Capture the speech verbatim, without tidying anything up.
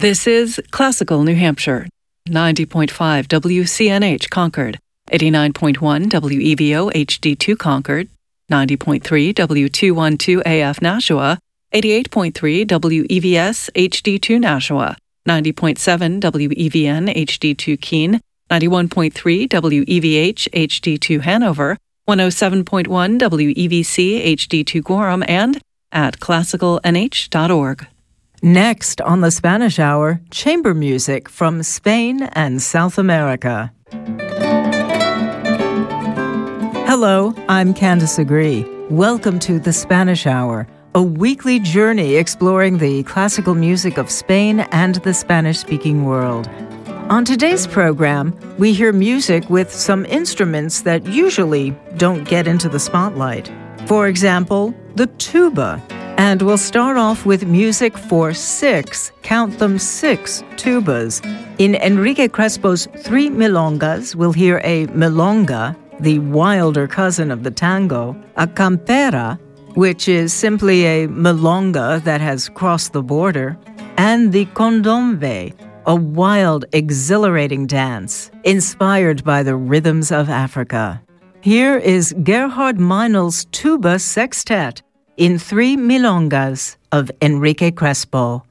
This is Classical New Hampshire, ninety point five W C N H Concord, eighty-nine point one W E V O H D two Concord, ninety point three W two twelve A F Nashua, eighty-eight point three W E V S H D two Nashua, ninety point seven W E V N H D two Keene, ninety-one point three W E V H H D two Hanover, one oh seven point one W E V C H D two Gorham, and at classical n h dot org. Next on the Spanish Hour, chamber music from Spain and South America. Hello, I'm Candice Agree. Welcome to the Spanish Hour, a weekly journey exploring the classical music of Spain and the Spanish-speaking world. On today's program, we hear music with some instruments that usually don't get into the spotlight. For example, the tuba. And we'll start off with music for six, count them six, tubas. In Enrique Crespo's Three Milongas, we'll hear a milonga, the wilder cousin of the tango, a campera, which is simply a milonga that has crossed the border, and the condombe, a wild, exhilarating dance inspired by the rhythms of Africa. Here is Gerhard Meinl's tuba sextet in Three Milongas of Enrique Crespo.